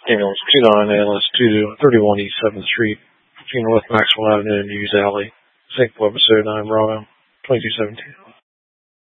Ambulance 29 ALS 31 East 7th Street, between North Maxwell Avenue and Hughes Alley, St. Louis 09 Bravo, 2217.